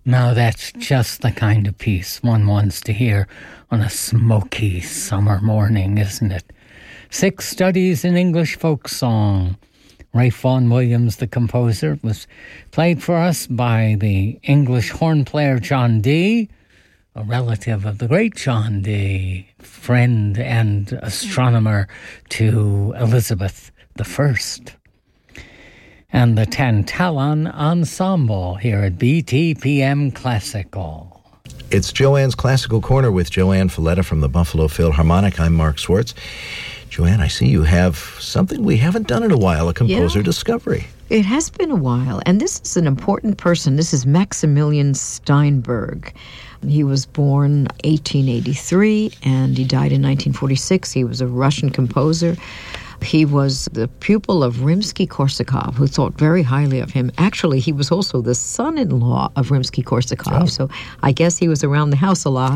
Now that's just the kind of piece one wants to hear on a smoky summer morning, isn't it? 6 Studies in English Folk Song. Ralph Vaughan Williams, the composer, was played for us by the English horn player John Dee, a relative of the great John Dee, friend and astronomer to Elizabeth I. And the Tantalon Ensemble here at BTPM Classical. It's Joanne's Classical Corner with Joanne Falletta from the Buffalo Philharmonic. I'm Mark Swartz. Joanne, I see you have something we haven't done in a while, a composer discovery. It has been a while, and this is an important person. This is Maximilian Steinberg. He was born 1883, and he died in 1946. He was a Russian composer. He was the pupil of Rimsky-Korsakov, who thought very highly of him. Actually, he was also the son-in-law of Rimsky-Korsakov, so I guess he was around the house a lot.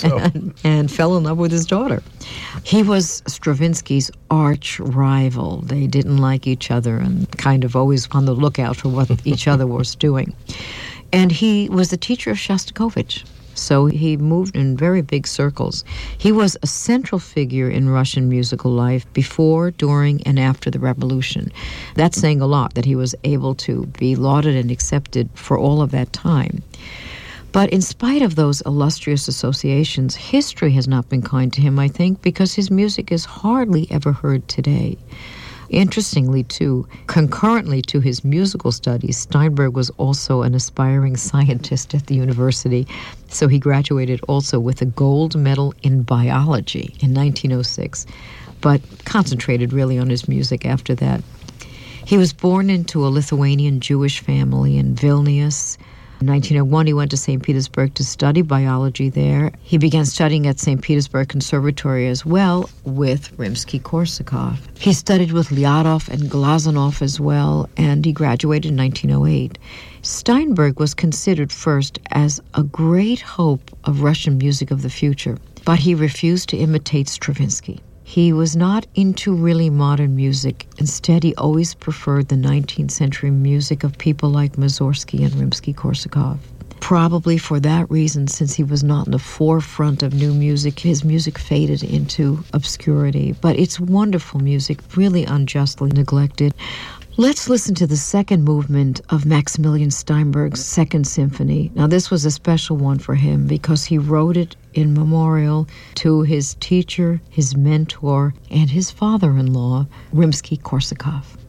And fell in love with his daughter. He was Stravinsky's arch rival. They didn't like each other and kind of always on the lookout for what each other was doing. And he was the teacher of Shostakovich. So he moved in very big circles. He was a central figure in Russian musical life before, during, and after the revolution. That's saying a lot, that he was able to be lauded and accepted for all of that time. But in spite of those illustrious associations, history has not been kind to him, I think, because his music is hardly ever heard today. Interestingly, too, concurrently to his musical studies, Steinberg was also an aspiring scientist at the university, so he graduated also with a gold medal in biology in 1906, but concentrated really on his music after that. He was born into a Lithuanian Jewish family in Vilnius. In 1901, he went to St. Petersburg to study biology there. He began studying at St. Petersburg Conservatory as well with Rimsky-Korsakov. He studied with Lyadov and Glazunov as well, and he graduated in 1908. Steinberg was considered first as a great hope of Russian music of the future, but he refused to imitate Stravinsky. He was not into really modern music. Instead, he always preferred the 19th century music of people like Mussorgsky and Rimsky-Korsakov. Probably for that reason, since he was not in the forefront of new music, his music faded into obscurity. But it's wonderful music, really unjustly neglected. Let's listen to the second movement of Maximilian Steinberg's Second Symphony. Now, this was a special one for him because he wrote it in memorial to his teacher, his mentor, and his father-in-law, Rimsky-Korsakov.